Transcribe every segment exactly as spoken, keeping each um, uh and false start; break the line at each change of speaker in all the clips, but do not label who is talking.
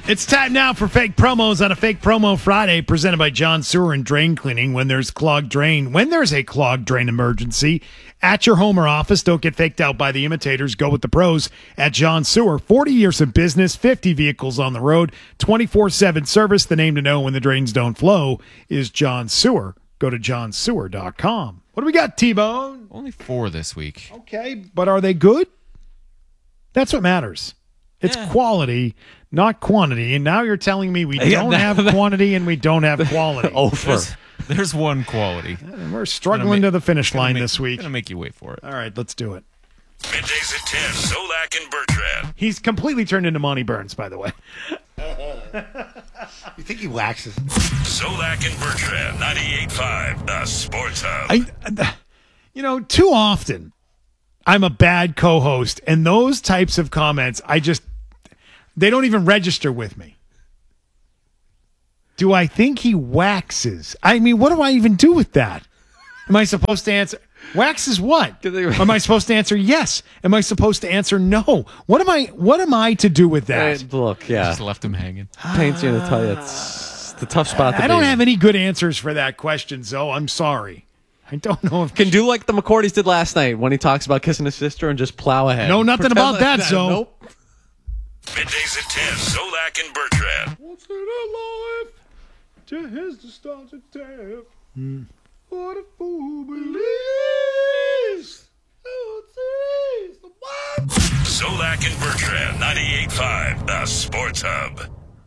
It's time now for fake promos on a Fake Promo Friday presented by John Sewer and Drain Cleaning. When there's clogged drain, when there's a clogged drain emergency at your home or office, don't get faked out by the imitators. Go with the pros at John Sewer. forty years of business, fifty vehicles on the road, twenty-four seven service. The name to know when the drains don't flow is John Sewer. Go to john sewer dot com. What do we got, T-Bone?
Only four this week.
Okay, but are they good? That's what matters. It's
Yeah.
quality, not quantity. And now you're telling me we
Yeah,
don't
that-
have quantity and we don't have quality.
Over.
There's, there's one quality.
And we're struggling
Gonna
to
make-
the finish
gonna
line
make-
this week.
Gonna make you wait for it.
All right, let's do it.
Middays at ten, Solak and Bertrand.
He's completely turned into Monty Burns, by the way.
You think he waxes?
Solak and Bertrand, ninety-eight point five, the Sports Hub.
I, you know, too often I'm a bad co-host, and those types of comments, I just, they don't even register with me. Do I think he waxes? I mean, what do I even do with that? Am I supposed to answer? Waxes what? Am I supposed to answer yes? Am I supposed to answer no? What am I? What am I to do with that?
Hey, look, yeah.
Just left him hanging.
Paints you in the tell you it's the tough spot to
I don't
be.
have any good answers for that question, Zoe. I'm sorry. I don't know if
Can do like the McCourties did last night when he talks about kissing his sister and just plow ahead.
know nothing
Pretend
about
like
that, Zoe.
Nope.
Middays at ten, Solak and Bertrand.
What's it alive? To his the stars of death. Hmm. What a fool believes. Oh, sees the what?
Solak and Bertrand, ninety-eight point five, the Sports Hub.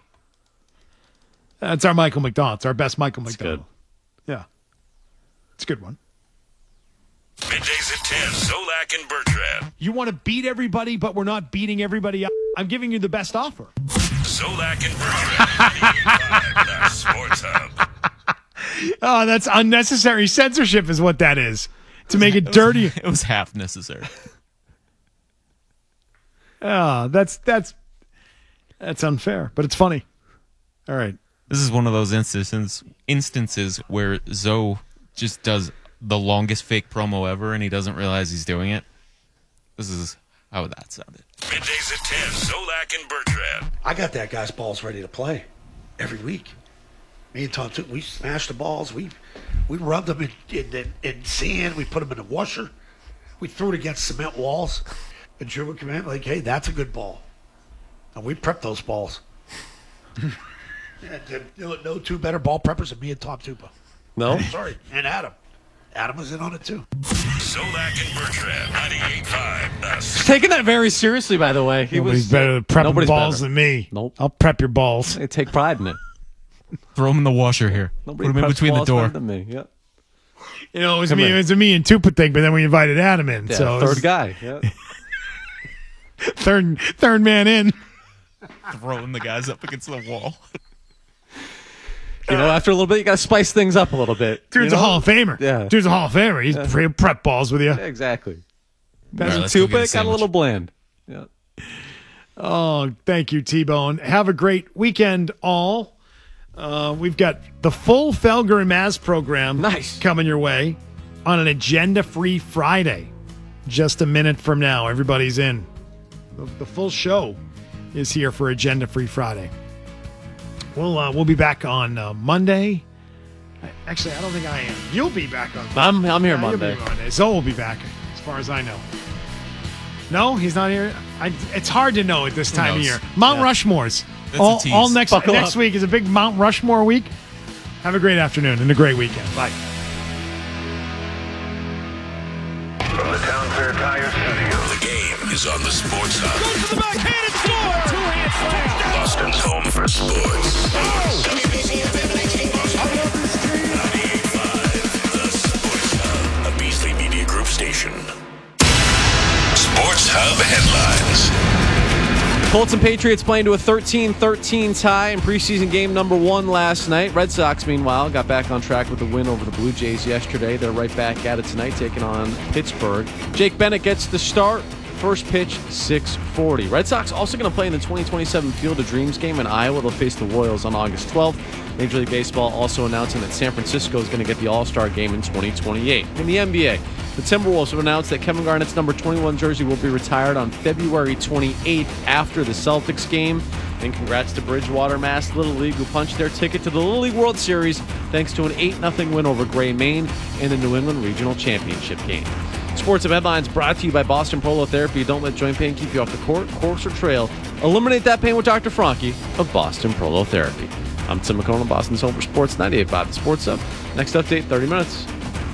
That's our Michael McDonald. It's our best Michael McDonald.
good.
Yeah. It's a good one.
Middays at ten, Solak and Bertrand.
You want to beat everybody, but we're not beating everybody up. I'm giving you the best offer.
Solak and Bertrand, ninety-eight point five, the Sports Hub.
Oh, that's unnecessary censorship is what that is. To make it dirty.
It was half necessary.
Oh, that's that's that's unfair, but it's funny. All right.
This is one of those instances instances where Zoe just does the longest fake promo ever, and he doesn't realize he's doing it. This is how that sounded.
Middays at ten, Solak and Bertrand.
I got that guy's balls ready to play every week. Me and Tom, too, we smashed the balls. We we rubbed them in, in, in, in sand. We put them in a washer. We threw it against cement walls. And Drew would come in like, hey, that's a good ball. And we prepped those balls. And, uh, no, no two better ball preppers than me and Tom Tupa.
No?
Sorry, and Adam. Adam was in on it, too.
Solak and Bertrand, ninety-eight point five, the
He's taking that very seriously, by the way. He
Nobody's
was,
better at prepping
nobody's
balls
better.
than me.
Nope.
I'll prep your balls.
I take pride in it.
Throw him in the washer here.
Nobody
Put him in
preps
between the
balls
door.
better than me. Yep.
You know, it was
Come
me.
here.
It was a me and Tupa thing, but then we invited Adam in.
Yeah,
so it
third
was
guy. Yeah.
third third man in.
Throwing the guys up against the wall.
You know, after a little bit, you got to spice things up a little bit.
Dude's
you
a
know?
Hall of Famer.
Yeah.
Dude's a Hall of Famer. He's pre- prep balls with you.
Yeah, exactly.
All right,
That's
let's go
two
get a
got a
sandwich.
little bland. Yeah.
Oh, thank you, T-Bone. Have a great weekend, all. Uh, we've got the full Felger and Maz program
Nice.
coming your way on an agenda-free Friday. Just a minute from now, everybody's in. The, the full show is here for Agenda-Free Friday. We'll uh, we'll be back on uh, Monday. Actually, I don't think I am. You'll be back on Monday.
I'm, I'm here
Yeah, you'll be
Monday.
Monday. Zoe will be back, as far as I know. No, he's not here. I, it's hard to know at this time of
knows?
year. Mount
Yeah.
Rushmore's.
That's a
All,
tease.
all next
Buckle
next
up.
week is a big Mount Rushmore week. Have a great afternoon and a great weekend. Bye.
From the Town Fair Tire Studio, the game is on the Sports Hub.
Goes to the backhand and score! Two-hand slam!
Boston's home for sports. W B C F M nineteen Boston. ninety-eight point five, the Sports Hub, a Beasley Media Group station. Sports Hub headlines.
Colts and Patriots playing to a thirteen thirteen tie in preseason game number one last night. Red Sox, meanwhile, got back on track with a win over the Blue Jays yesterday. They're right back at it tonight, taking on Pittsburgh. Jake Bennett gets the start. First pitch, six forty. Red Sox also going to play in the twenty twenty-seven Field of Dreams game in Iowa. They'll face the Royals on August twelfth. Major League Baseball also announcing that San Francisco is going to get the All-Star game in twenty twenty-eight. In the N B A, the Timberwolves have announced that Kevin Garnett's number twenty-one jersey will be retired on February twenty-eighth after the Celtics game. And congrats to Bridgewater Mass Little League, who punched their ticket to the Little League World Series thanks to an eight nothing win over Gray, Maine in the New England Regional Championship game. Sports and Headlines brought to you by Boston Prolotherapy. Don't let joint pain keep you off the court, course, or trail. Eliminate that pain with Doctor Franke of Boston Prolotherapy. I'm Tim McConnell, Boston's Home for Sports, ninety-eight point five The Sports Hub. Next update, thirty minutes.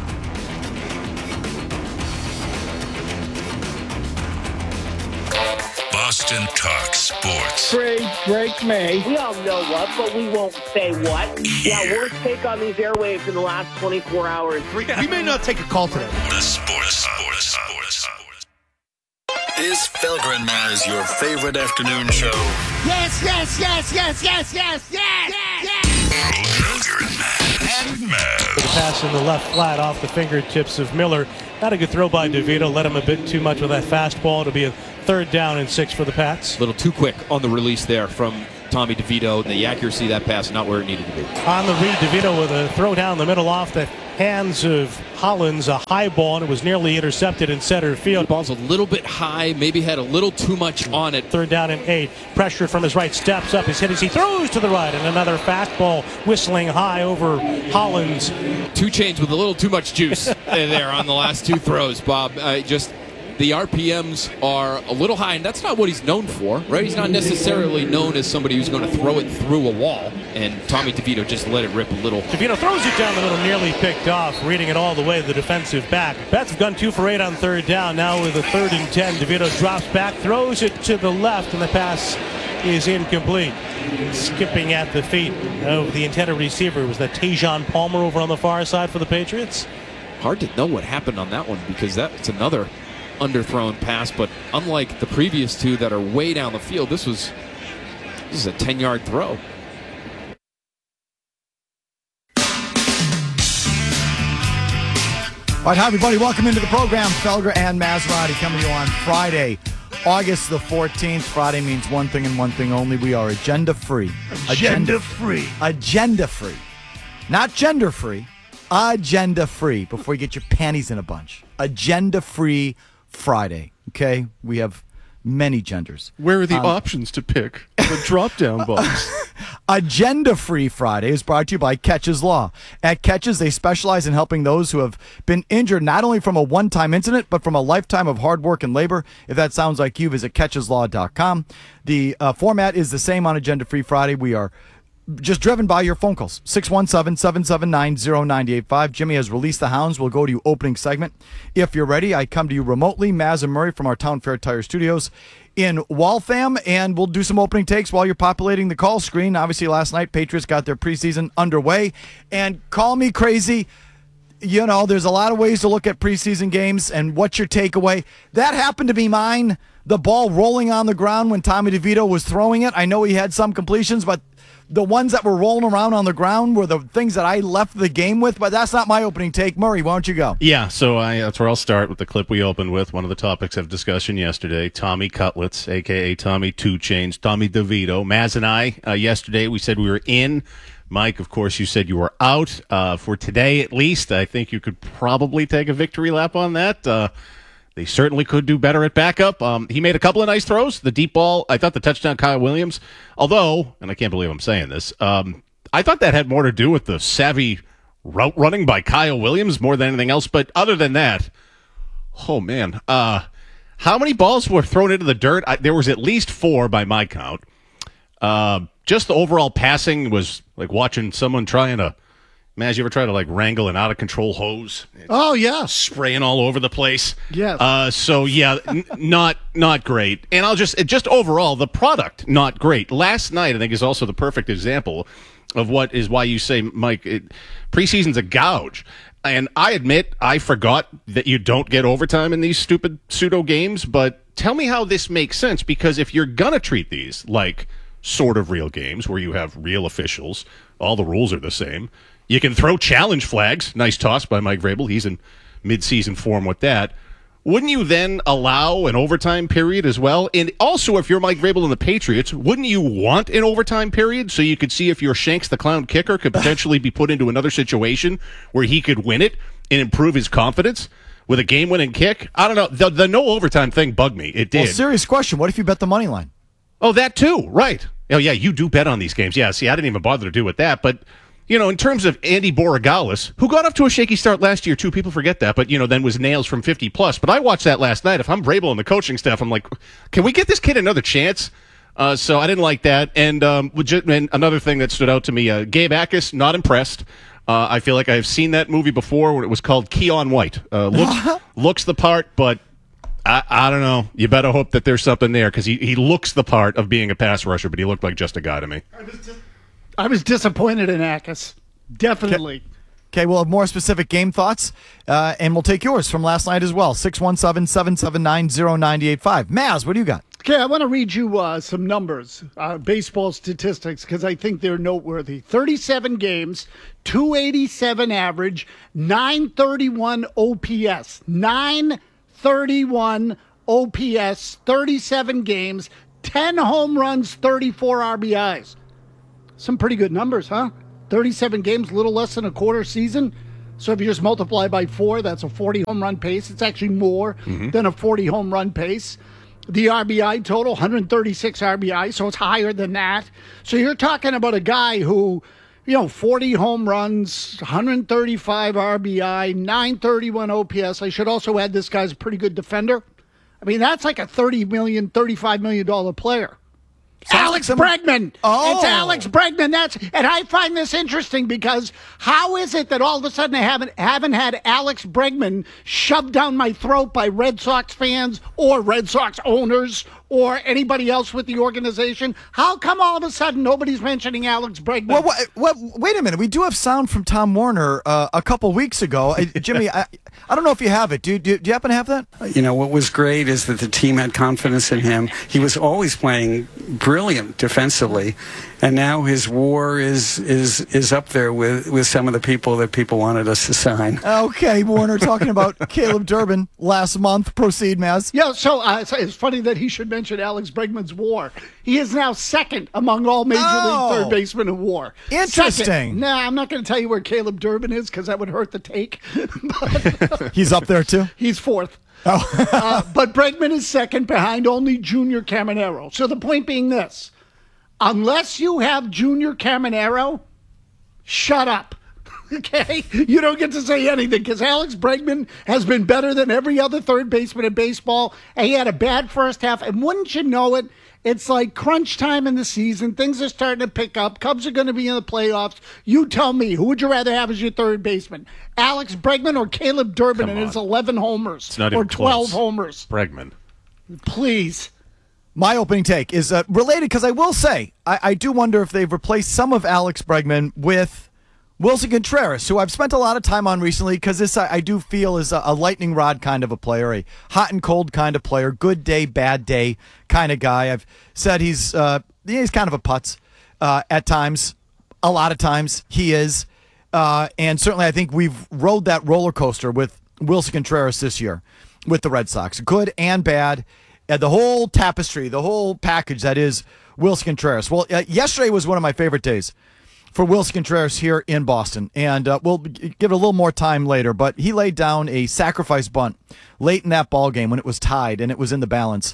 Boston Talk Sports.
Break, break me.
We all know what, but we won't say what. Yeah, worst take on these airwaves in the last twenty-four hours.
We, we may not take a call today.
The Sports Sports Sports Sports. Is Felger and Maz your favorite afternoon show?
Yes, yes, yes, yes, yes, yes, yes, yes.
Felger and Maz. And Maz.
The pass in the left flat off the fingertips of Miller. Not a good throw by DeVito. Let him a bit too much with that fastball. It'll be a third down and six for the Pats.
A little too quick on the release there from Tommy DeVito. The accuracy of that pass not where it needed to be.
On the read, DeVito with a throw down the middle off the hands of Hollins. A high ball, and it was nearly intercepted in center field.
The ball's a little bit high, maybe had a little too much on it.
Third down and eight. Pressure from his right, steps up, is hit as he throws to the right, and another fastball whistling high over Hollins.
Two chains with a little too much juice there on the last two throws, Bob. Uh, just the R P Ms are a little high, and that's not what he's known for, right? He's not necessarily known as somebody who's going to throw it through a wall, and Tommy DeVito just let it rip a little.
DeVito throws it down the middle, nearly picked off, reading it all the way to the defensive back. Pats have gone two for eight on third down. Now with a third and ten, DeVito drops back, throws it to the left, and the pass is incomplete. Skipping at the feet of the intended receiver was that Tajon Palmer over on the far side for the Patriots.
Hard to know what happened on that one because that's another underthrown pass, but unlike the previous two that are way down the field, this was this is a ten-yard throw.
All right, hi, everybody. Welcome into the program. Felger and Maserati coming to you on Friday, August the fourteenth. Friday means one thing and one thing only. We are agenda-free.
Agenda-free.
Agenda-free. Not gender-free. Agenda-free. Before you get your panties in a bunch. Agenda-free Friday. Okay? We have many genders.
Where are the
um,
options to pick? The drop-down box.
Agenda-Free Friday is brought to you by Catches Law. At Catches, they specialize in helping those who have been injured not only from a one-time incident, but from a lifetime of hard work and labor. If that sounds like you, visit catches law dot com. The uh, format is the same on Agenda-Free Friday. We are just driven by your phone calls. six one seven, seven seven nine, zero nine eight five. Jimmy has released the hounds. We'll go to you opening segment. If you're ready, I come to you remotely, Maz and Murray from our Town Fair Tire Studios in Waltham, and we'll do some opening takes while you're populating the call screen. Obviously, last night, Patriots got their preseason underway. And call me crazy, you know, there's a lot of ways to look at preseason games, and what's your takeaway? That happened to be mine. The ball rolling on the ground when Tommy DeVito was throwing it. I know he had some completions, but the ones that were rolling around on the ground were the things that I left the game with, but that's not my opening take. Murray, why don't you go?
Yeah, so I, that's where I'll start with the clip we opened with. One of the topics of discussion yesterday, Tommy Cutlets, a k a. Tommy Two Chains, Tommy DeVito. Maz and I, uh, yesterday, we said we were in. Mike, of course, you said you were out. Uh, for today, at least, I think you could probably take a victory lap on that. Uh, They certainly could do better at backup. Um, he made a couple of nice throws. The deep ball, I thought the touchdown, Kyle Williams, although, and I can't believe I'm saying this, um, I thought that had more to do with the savvy route running by Kyle Williams more than anything else. But other than that, oh, man, uh, how many balls were thrown into the dirt? I, there was at least four by my count. Uh, just the overall passing was like watching someone trying to, Maz, you ever try to like wrangle an out of control hose? It's
oh yeah,
spraying all over the place.
Yeah.
Uh, so yeah, n- not not great. And I'll just just overall the product not great. Last night I think is also the perfect example of what is why you say, Mike, it, preseason's a gouge. And I admit I forgot that you don't get overtime in these stupid pseudo games. But tell me how this makes sense, because if you're gonna treat these like sort of real games where you have real officials, all the rules are the same. You can throw challenge flags. Nice toss by Mike Vrabel. He's in mid-season form with that. Wouldn't you then allow an overtime period as well? And also, if you're Mike Vrabel and the Patriots, wouldn't you want an overtime period so you could see if your Shanks the Clown kicker could potentially be put into another situation where he could win it and improve his confidence with a game-winning kick? I don't know. The, the no overtime thing bugged me. It did.
Well, serious question. What if you bet the money line?
Oh, that too. Right. Oh, yeah, you do bet on these games. Yeah, see, I didn't even bother to do with that. But, you know, in terms of Andy Borregales, who got off to a shaky start last year, too, people forget that, but, you know, then was nails from fifty plus. But I watched that last night. If I'm Vrabel and the coaching staff, I'm like, can we get this kid another chance? Uh, so I didn't like that. And, um, legit, and another thing that stood out to me, uh, Gabe Akis, not impressed. Uh, I feel like I've seen that movie before when it was called Keon White. Uh, looks, looks the part, but I, I don't know. You better hope that there's something there because he, he looks the part of being a pass rusher, but he looked like just a guy to me.
I was disappointed in Akis. Definitely.
Okay, we'll have more specific game thoughts, uh, and we'll take yours from last night as well. six one seven, seven seven nine, zero nine eight five. Maz, what do you got?
Okay, I want to read you uh, some numbers, uh, baseball statistics, because I think they're noteworthy. thirty-seven games, two eighty-seven average, nine thirty-one O P S. nine thirty-one O P S, thirty-seven games, ten home runs, thirty-four R B Is. Some pretty good numbers, huh? thirty-seven games, a little less than a quarter season. So if you just multiply by four, that's a forty home run pace. It's actually more mm-hmm. than a forty home run pace. The R B I total, one hundred thirty-six R B I, so it's higher than that. So you're talking about a guy who, you know, forty home runs, one hundred thirty-five R B I, nine thirty-one O P S. I should also add this guy's a pretty good defender. I mean, that's like a thirty million dollars, thirty-five million dollars player. Sounds Alex like Bregman.
Oh.
It's Alex Bregman. That's and I find this interesting because how is it that all of a sudden I haven't haven't had Alex Bregman shoved down my throat by Red Sox fans or Red Sox owners or anybody else with the organization? How come all of a sudden nobody's mentioning Alex Bregman?
Well, what, what, wait a minute. We do have sound from Tom Warner uh, a couple weeks ago. Uh, Jimmy, I, I don't know if you have it. Do, do, do you happen to have that?
You know, what was great is that the team had confidence in him. He was always playing brilliant defensively, and now his war is is is up there with, with some of the people that people wanted us to sign.
Okay, Warner, talking about Caleb Durbin last month. Proceed, Maz.
Yeah, so uh, it's, it's funny that he should mention Alex Bregman's war. He is now second among all Major
Oh.
League third basemen in war.
Interesting.
Second. Nah, I'm not going to tell you where Caleb Durbin is because that would hurt the take. But
He's up there, too?
he's fourth.
Oh.
uh, but Bregman is second behind only Junior Caminero. So the point being this, unless you have Junior Caminero, shut up. Okay? You don't get to say anything because Alex Bregman has been better than every other third baseman in baseball, and he had a bad first half. And wouldn't you know it, it's like crunch time in the season. Things are starting to pick up. Cubs are going to be in the playoffs. You tell me, who would you rather have as your third baseman? Alex Bregman or Caleb Durbin
Come
and
on.
his eleven homers?
It's not
or
even
twelve
close.
homers?
Bregman.
Please.
My opening take is uh, related because I will say, I, I do wonder if they've replaced some of Alex Bregman with Wilson Contreras, who I've spent a lot of time on recently because this I, I do feel is a, a lightning rod kind of a player, a hot and cold kind of player, good day, bad day kind of guy. I've said he's uh, he's kind of a putz uh, at times. A lot of times he is. Uh, and certainly I think we've rode that roller coaster with Wilson Contreras this year with the Red Sox. Good and bad. Uh, the whole tapestry, the whole package that is Wilson Contreras. Well, uh, yesterday was one of my favorite days for Wilson Contreras here in Boston. And uh, we'll give it a little more time later, but he laid down a sacrifice bunt late in that ball game when it was tied and it was in the balance.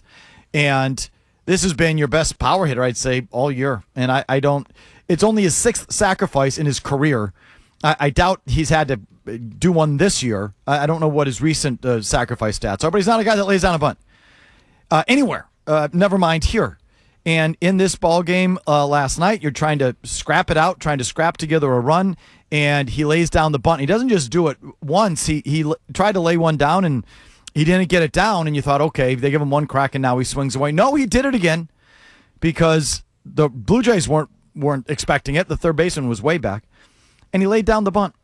And this has been your best power hitter, I'd say, all year. And I, I don't, it's only his sixth sacrifice in his career. I, I doubt he's had to do one this year. I, I don't know what his recent uh, sacrifice stats are, but he's not a guy that lays down a bunt uh, anywhere. Uh, never mind here. And in this ball game uh, last night, you're trying to scrap it out, trying to scrap together a run, and he lays down the bunt. He doesn't just do it once. He he l- tried to lay one down, and he didn't get it down, and you thought, okay, they give him one crack, and now he swings away. No, he did it again because the Blue Jays weren't weren't expecting it. The third baseman was way back, and he laid down the bunt.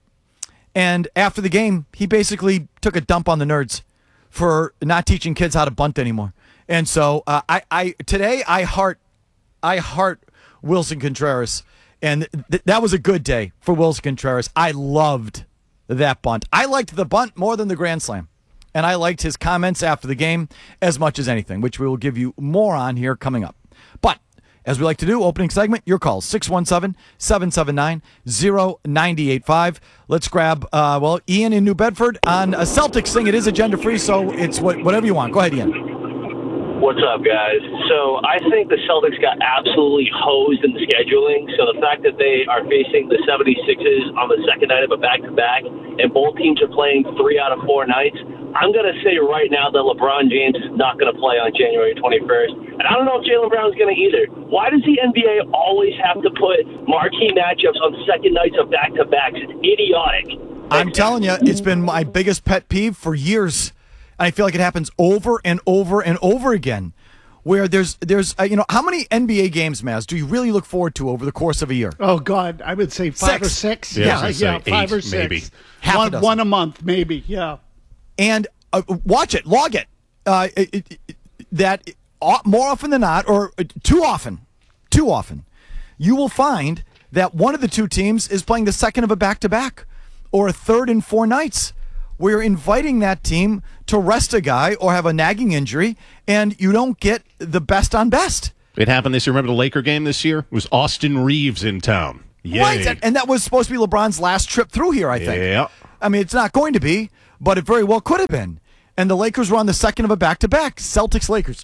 And after the game, he basically took a dump on the nerds for not teaching kids how to bunt anymore. And so uh, I, I today I heart I heart Wilson Contreras, and th- that was a good day for Wilson Contreras. I loved that bunt. I liked the bunt more than the grand slam, and I liked his comments after the game as much as anything, which we will give you more on here coming up. But as we like to do, opening segment, your calls, six one seven, seven seven nine, zero nine eight five. Let's grab, uh, well, Ian in New Bedford on a Celtics thing. It is agenda-free, so it's what, whatever you want. Go ahead, Ian.
What's up, guys? So I think the Celtics got absolutely hosed in the scheduling. So the fact that they are facing the seventy-sixers on the second night of a back-to-back and both teams are playing three out of four nights, I'm going to say right now that LeBron James is not going to play on January twenty-first. And I don't know if Jaylen Brown's going to either. Why does the N B A always have to put marquee matchups on second nights of back-to-backs? It's idiotic.
I'm telling you, it's been my biggest pet peeve for years. I feel like it happens over and over and over again, where there's there's uh, you know, how many N B A games, Maz, do you really look forward to over the course of a year?
Oh God, I would say five
Six.
or six.
Yeah,
Yeah, yeah,
eight,
five or six.
maybe. Half a
one,
dozen.
one a month, maybe. Yeah.
And uh, watch it, log it. Uh, it, it, it that uh, more often than not, or uh, too often, too often, you will find that one of the two teams is playing the second of a back-to-back, or a third in four nights. We're inviting that team to rest a guy or have a nagging injury, and you don't get the best on best.
It happened this year. Remember the Laker game this year? It was Austin Reeves in town. Yay.
Right, and- and that was supposed to be LeBron's last trip through here, I think.
Yeah.
I mean, it's not going to be, but it very well could have been. And the Lakers were on the second of a back-to-back, Celtics-Lakers.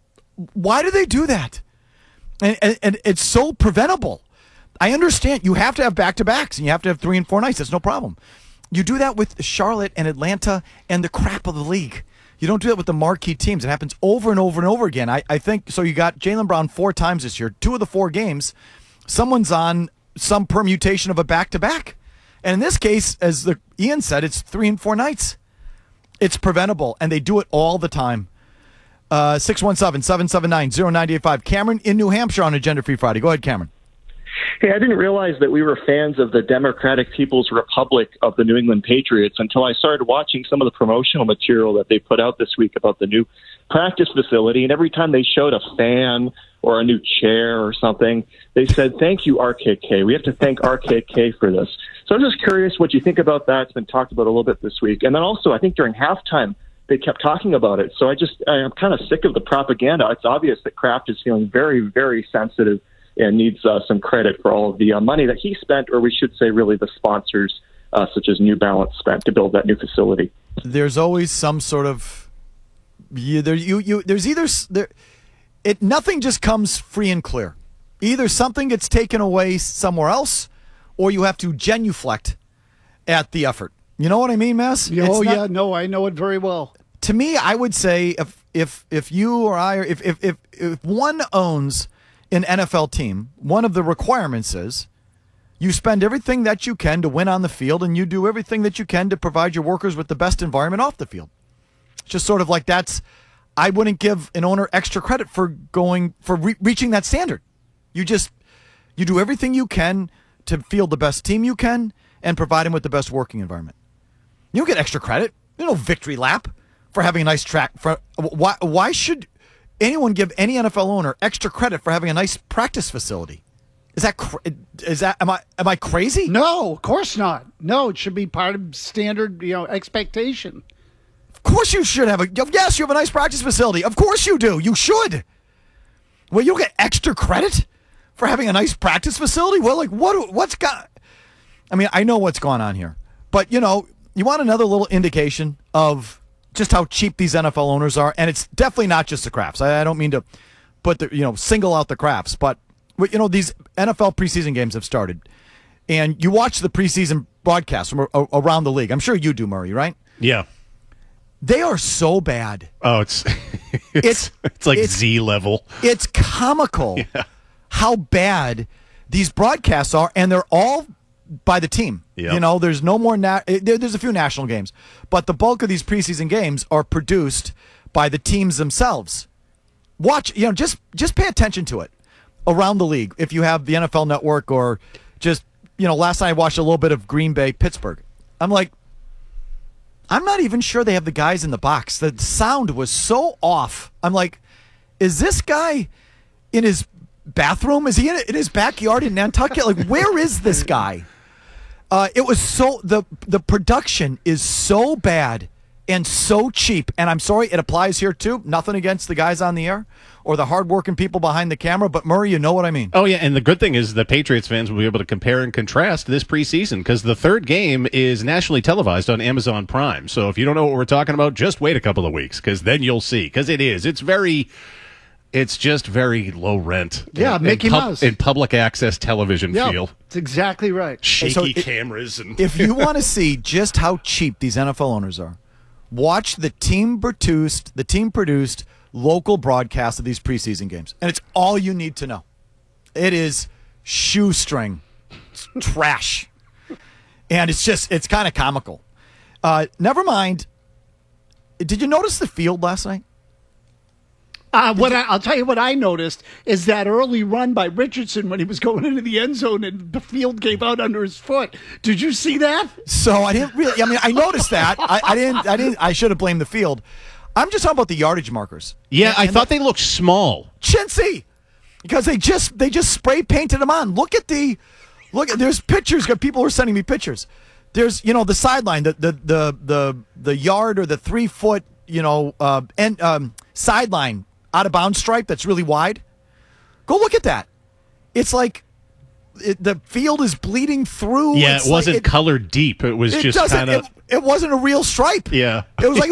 Why do they do that? And, and, and it's so preventable. I understand you have to have back-to-backs, and you have to have three and four nights. That's no problem. You do that with Charlotte and Atlanta and the crap of the league. You don't do that with the marquee teams. It happens over and over and over again. I, I think, so you got Jaylen Brown four times this year. Two of the four games, someone's on some permutation of a back-to-back. And in this case, as the Ian said, it's three and four nights. It's preventable, and they do it all the time. Uh, six one seven, seven seven nine, zero nine eight five. Cameron in New Hampshire on Agenda Free Friday. Go ahead, Cameron.
Hey, I didn't realize that we were fans of the Democratic People's Republic of the New England Patriots until I started watching some of the promotional material that they put out this week about the new practice facility. And every time they showed a fan or a new chair or something, they said, thank you, R K K. We have to thank R K K for this. So I'm just curious what you think about that. It's been talked about a little bit this week. And then also, I think during halftime, they kept talking about it. So I just, I'm kind of sick of the propaganda. It's obvious that Kraft is feeling very, very sensitive and needs uh, some credit for all of the uh, money that he spent, or we should say really the sponsors, uh, such as New Balance, spent to build that new facility.
There's always some sort of, you, there, you, you, there's either, there, it, nothing just comes free and clear. Either something gets taken away somewhere else, or you have to genuflect at the effort. You know what I mean, Mass?
Oh,
It's not-
yeah, no, I know it very well.
To me, I would say if if if you or I, or if if if, if one owns an N F L team, one of the requirements is you spend everything that you can to win on the field, and you do everything that you can to provide your workers with the best environment off the field. It's just sort of like that's, I wouldn't give an owner extra credit for going, for re- reaching that standard. You just, you do everything you can to field the best team you can and provide them with the best working environment. You don't get extra credit. There's no victory lap for having a nice track. For why, why should anyone give any N F L owner extra credit for having a nice practice facility? Is that cra- is that am I am I crazy?
No, of course not. No, it should be part of standard, you know, expectation.
Of course you should have a yes. You have a nice practice facility. Of course you do. You should. Well, you don't get extra credit for having a nice practice facility. Well, like what? What's got? I mean, I know what's going on here, but you know, you want another little indication of just how cheap these N F L owners are, and it's definitely not just the Crafts. I, I don't mean to put the you know single out the Crafts, but you know these N F L preseason games have started, and you watch the preseason broadcasts from a, around the league. I'm sure you do, Murray, right?
Yeah.
They are so bad.
Oh, it's it's
It's-
it's, like
it's-
Z level.
It's comical how bad these broadcasts are, and they're all by the team.
Yep.
You know, there's no more. Na- there, there's a few national games, but the bulk of these preseason games are produced by the teams themselves. Watch, you know, just just pay attention to it around the league. If you have the N F L Network, or just you know, last night I watched a little bit of Green Bay Pittsburgh. I'm like, I'm not even sure they have the guys in the box. The sound was so off. I'm like, is this guy in his bathroom? Is he in, in his backyard in Nantucket? Like, where is this guy? Uh, it was so the the production is so bad and so cheap. And I'm sorry, it applies here too. Nothing against the guys on the air or the hardworking people behind the camera, but Murray, you know what I mean.
Oh, yeah, and the good thing is the Patriots fans will be able to compare and contrast this preseason because the third game is nationally televised on Amazon Prime. So if you don't know what we're talking about, just wait a couple of weeks because then you'll see. Because it is. It's very... It's just very low rent.
Yeah,
in,
Mickey
in pub-
Mouse.
in public access television
Yeah,
feel.
that's exactly right.
Shaky
So it-
cameras and
If you want to see just how cheap these N F L owners are, watch the team produced, the team produced local broadcast of these preseason games, and it's all you need to know. It is shoestring, it's trash, and it's just it's kind of comical. Uh, never mind. Did you notice the field last night?
Uh, what I, I'll tell you what I noticed is that early run by Richardson when he was going into the end zone and the field gave out under his foot. Did you see that?
So I didn't really. I mean, I noticed that. I, I didn't. I didn't. I should have blamed the field. I'm just talking about the yardage markers.
Yeah,
And-
I
and
thought
the-
they looked small.
chintzy because they just they just spray painted them on. Look at the look. At, there's pictures. People are sending me pictures. There's you know the sideline, the the the the, the yard or the three foot you know uh, and um, sideline out of bounds stripe that's really wide. Go look at that. It's like it, the field is bleeding through.
Yeah,
It's
it wasn't
like, it,
colored deep. It was
it
just
doesn't-
kind of.
It, it wasn't a real stripe.
Yeah.
It was like